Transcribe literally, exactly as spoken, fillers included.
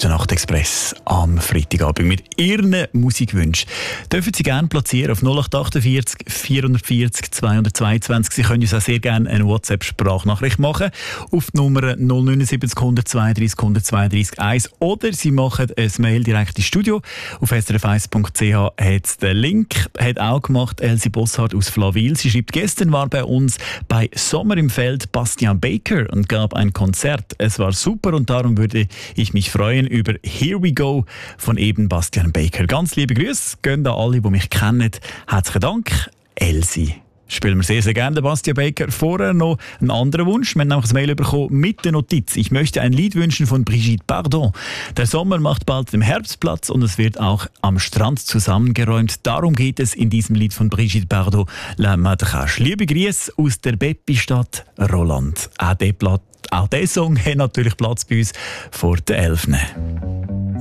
ist der Nachtexpress am Freitagabend mit Ihren Musikwünschen. Dürfen Sie gerne platzieren auf null acht acht vier vier vier null zweihundertzweiundzwanzig. Sie können uns auch sehr gerne eine WhatsApp-Sprachnachricht machen auf die Nummer null neun sieben null eins zwei drei null zwei drei eins oder Sie machen ein Mail direkt ins Studio. Auf s r f eins punkt c h hat es den Link. Hat auch gemacht Elsie Bosshardt aus Flawil. Sie schreibt, gestern war bei uns bei Sommer im Feld Bastian Baker und gab ein Konzert. Es war super und darum würde ich mich freuen über Here We Go von eben Bastian Baker. Ganz liebe Grüße, gehen da alle, die mich kennen. Herzlichen Dank, Elsie. Spielen wir sehr, sehr gerne den Bastian Baker. Vorher noch einen anderen Wunsch. Wir haben nämlich ein Mail bekommen mit der Notiz. Ich möchte ein Lied wünschen von Brigitte Bardot. Der Sommer macht bald den Herbstplatz und es wird auch am Strand zusammengeräumt. Darum geht es in diesem Lied von Brigitte Bardot, La Madrache. Liebe Grüße aus der Beppi-Stadt Roland. Auch der, Platz, auch der Song hat natürlich Platz bei uns vor der Elfne.